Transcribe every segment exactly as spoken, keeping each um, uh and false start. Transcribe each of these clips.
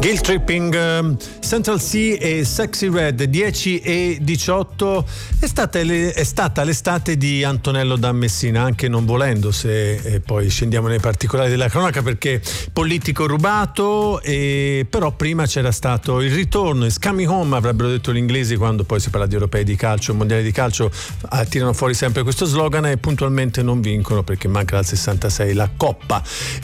Guilt Tripping, um, Central Cee e Sexy Red, dieci e diciotto. È stata, è stata l'estate di Antonello da Messina, anche non volendo, se eh, poi scendiamo nei particolari della cronaca, perché politico rubato, e però prima c'era stato il ritorno, is coming home, avrebbero detto gli inglesi quando poi si parla di europei di calcio, mondiali di calcio, eh, tirano fuori sempre questo slogan e puntualmente non vincono perché manca al sessantasei la Coppa.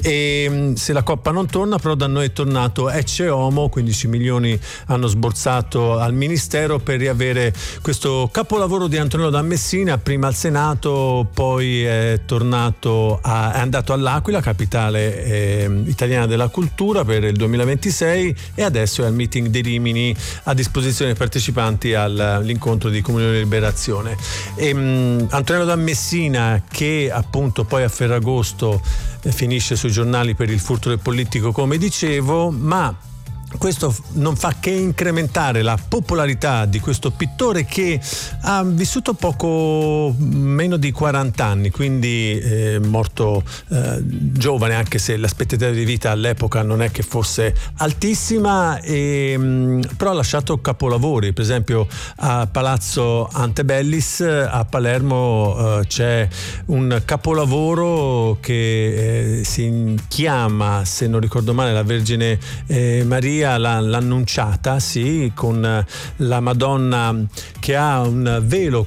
E se la Coppa non torna, però da noi è tornato Ecce Homo, quindici milioni hanno sborsato al ministero per riavere questo capolavoro di Antonello da Messina, prima al Senato, poi è tornato a, è andato all'Aquila, capitale eh, italiana della cultura, per il duemilaventisei, e adesso è al meeting di Rimini a disposizione dei partecipanti all'incontro di Comunione e Liberazione. E, um, Antonello da Messina, che appunto poi a Ferragosto eh, finisce sui giornali per il furto del politico, come dicevo, ma questo non fa che incrementare la popolarità di questo pittore, che ha vissuto poco meno di quaranta anni, quindi è morto eh, giovane, anche se l'aspettativa di vita all'epoca non è che fosse altissima, e, mh, però ha lasciato capolavori. Per esempio a Palazzo Antebellis a Palermo eh, c'è un capolavoro che eh, si chiama, se non ricordo male, la Vergine eh, Maria l'Annunciata, sì, con la Madonna che ha un velo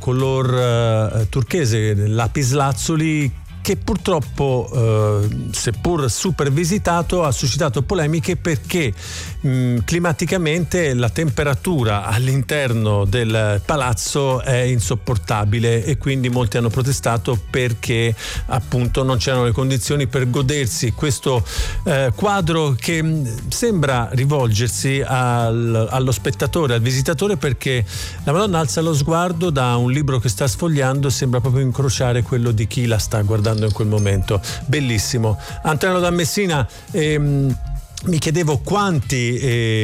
color uh, turchese, lapislazzuli, che purtroppo, eh, seppur super visitato, ha suscitato polemiche perché mh, climaticamente la temperatura all'interno del palazzo è insopportabile, e quindi molti hanno protestato perché appunto non c'erano le condizioni per godersi questo eh, quadro, che mh, sembra rivolgersi al, allo spettatore, al visitatore, perché la Madonna alza lo sguardo da un libro che sta sfogliando, sembra proprio incrociare quello di chi la sta guardando in quel momento. Bellissimo. Antonello da Messina. ehm, Mi chiedevo quanti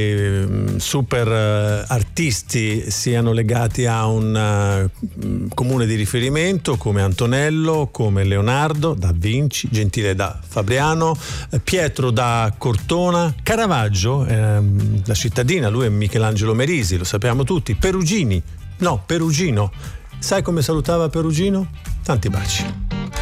eh, super eh, artisti siano legati a un uh, comune di riferimento come Antonello, come Leonardo da Vinci, Gentile da Fabriano, eh, Pietro da Cortona, Caravaggio, eh, la cittadina, lui è Michelangelo Merisi, lo sappiamo tutti, Perugini, no, Perugino. Sai come salutava Perugino? Tanti baci.